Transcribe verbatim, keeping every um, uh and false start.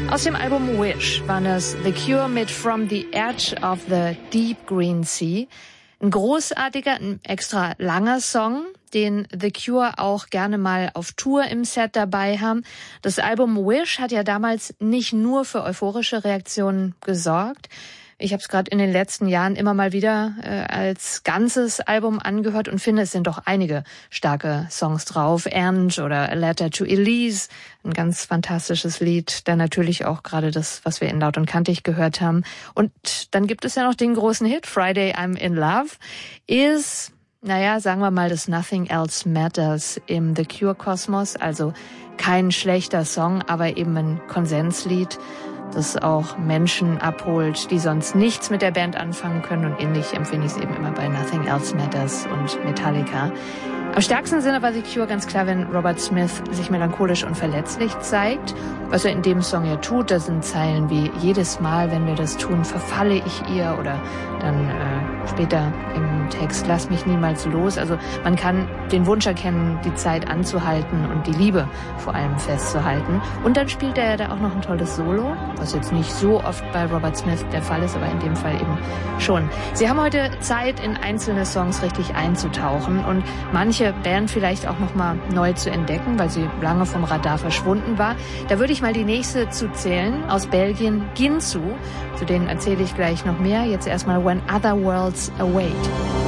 Aus dem Album Wish waren es The Cure mit From the Edge of the Deep Green Sea. Ein großartiger, ein extra langer Song, den The Cure auch gerne mal auf Tour im Set dabei haben. Das Album Wish hat ja damals nicht nur für euphorische Reaktionen gesorgt. Ich habe es gerade in den letzten Jahren immer mal wieder äh, als ganzes Album angehört und finde, es sind doch einige starke Songs drauf. End oder A Letter to Elise, ein ganz fantastisches Lied. Dann natürlich auch gerade das, was wir in Laut und Kantig gehört haben. Und dann gibt es ja noch den großen Hit, Friday I'm in Love, ist, naja, sagen wir mal, das Nothing Else Matters im The Cure-Kosmos. Also kein schlechter Song, aber eben ein Konsenslied, das auch Menschen abholt, die sonst nichts mit der Band anfangen können. Und ähnlich empfinde ich es eben immer bei Nothing Else Matters und Metallica. Am stärksten Sinne war The Cure ganz klar, wenn Robert Smith sich melancholisch und verletzlich zeigt. Was er in dem Song ja tut, das sind Zeilen wie jedes Mal, wenn wir das tun, verfalle ich ihr, oder dann äh, später im Text, lass mich niemals los. Also man kann den Wunsch erkennen, die Zeit anzuhalten und die Liebe vor allem festzuhalten. Und dann spielt er ja da auch noch ein tolles Solo, was jetzt nicht so oft bei Robert Smith der Fall ist, aber in dem Fall eben schon. Sie haben heute Zeit, in einzelne Songs richtig einzutauchen und manche Band vielleicht auch nochmal neu zu entdecken, weil sie lange vom Radar verschwunden war. Da würde ich mal die nächste zu zählen, aus Belgien, Ginsu. Zu denen erzähle ich gleich noch mehr. Jetzt erstmal When Other Worlds Await.